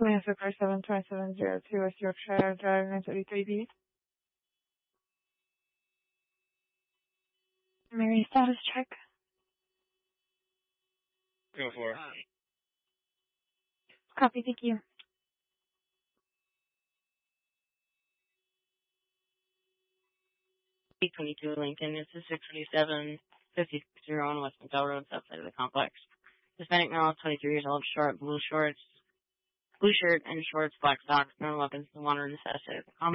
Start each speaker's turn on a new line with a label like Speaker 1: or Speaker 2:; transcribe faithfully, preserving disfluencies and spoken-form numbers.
Speaker 1: Master car seven two seven zero two West Yorkshire Drive nine thirty-three B. Mary, status check.
Speaker 2: Go for it.
Speaker 1: Copy, thank you.
Speaker 3: eight twenty-two Lincoln, this is six twenty-seven fifty on West McDowell Road, south side of the complex. Hispanic male, twenty-three years old, short, blue shorts, blue shirt and shorts, black socks, no weapons, no water in the south side of the complex.